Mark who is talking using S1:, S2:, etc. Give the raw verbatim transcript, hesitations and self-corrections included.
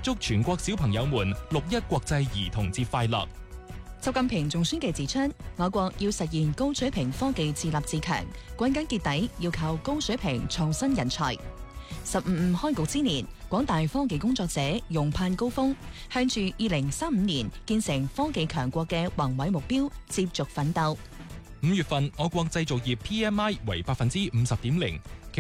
S1: 祝全國小朋友們六一國際兒童節快樂。
S2: 習近平仲宣記指出，我國要實現高水平科技自立自強，歸根結底要靠高水平創新人才。十五五開局之年，廣大科技工作者勇攀高峰，向住二零三五年建成科技強國嘅宏偉目標接續奮鬥。
S1: 五月份，我國製造業 P M I 為百分之五十點零，